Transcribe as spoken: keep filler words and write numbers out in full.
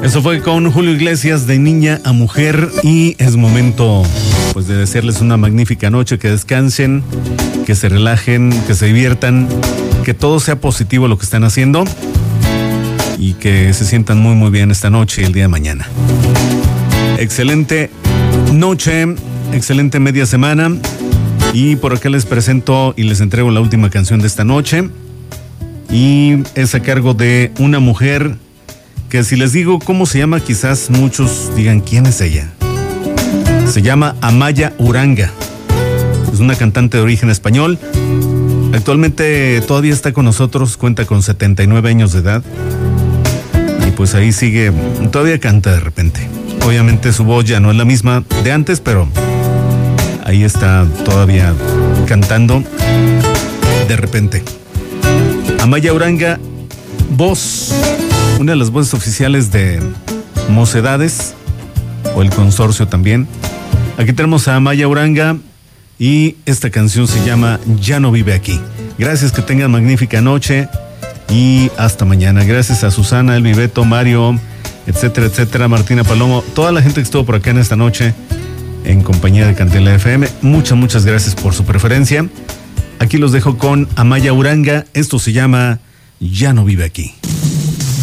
Eso fue con Julio Iglesias, De Niña a Mujer, y es momento pues de desearles una magnífica noche, que descansen, que se relajen, que se diviertan, que todo sea positivo lo que están haciendo y que se sientan muy muy bien esta noche y el día de mañana. Excelente noche, excelente media semana, y por acá les presento y les entrego la última canción de esta noche, y es a cargo de una mujer que, si les digo cómo se llama, quizás muchos digan quién es ella. Se llama Amaya Uranga. Es una cantante de origen español. Actualmente todavía está con nosotros, cuenta con setenta y nueve años de edad. Y pues ahí sigue, todavía canta de repente. Obviamente su voz ya no es la misma de antes, pero ahí está todavía cantando de repente. Amaya Uranga, voz, una de las voces oficiales de Mocedades, o el consorcio también. Aquí tenemos a Amaya Uranga y esta canción se llama Ya no vive aquí. Gracias, que tengan magnífica noche y hasta mañana. Gracias a Susana, Elvi, Beto, Mario, etcétera, etcétera, Martina Palomo, toda la gente que estuvo por acá en esta noche en compañía de Candela F M. Muchas, muchas gracias por su preferencia. Aquí los dejo con Amaya Uranga. Esto se llama Ya no vive aquí.